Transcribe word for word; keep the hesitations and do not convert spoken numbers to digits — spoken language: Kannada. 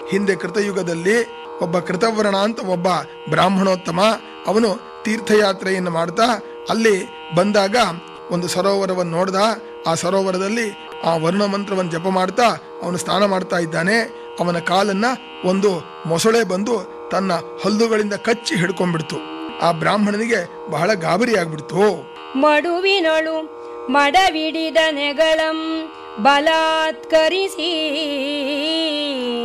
ಹಿಂದೆ ಕೃತಯುಗದಲ್ಲಿ ಒಬ್ಬ ಕೃತವರ್ಣ ಅಂತ ಒಬ್ಬ ಬ್ರಾಹ್ಮಣೋತ್ತಮ ಅವನು ತೀರ್ಥಯಾತ್ರೆಯನ್ನು ಮಾಡ್ತಾ ಅಲ್ಲಿ ಬಂದಾಗ ಒಂದು ಸರೋವರವನ್ನು ನೋಡ್ದ. ಆ ಸರೋವರದಲ್ಲಿ ಆ ವರ್ಣ ಮಂತ್ರವನ್ನು ಜಪ ಮಾಡ್ತಾ ಅವನು ಸ್ನಾನ ಮಾಡ್ತಾ ಇದ್ದಾನೆ. ಅವನ ಕಾಲನ್ನ ಒಂದು ಮೊಸಳೆ ಬಂದು ತನ್ನ ಹಲ್ಲುಗಳಿಂದ ಕಚ್ಚಿ ಹಿಡ್ಕೊಂಡ್ಬಿಡ್ತು. ಆ ಬ್ರಾಹ್ಮಣನಿಗೆ ಬಹಳ ಗಾಬರಿ ಆಗ್ಬಿಡ್ತು. ಮಡುವಿನೊಳು ಮಡವಿಡಿದ ನೆಗಳಂ ಬಲಾತ್ಕರಿಸಿ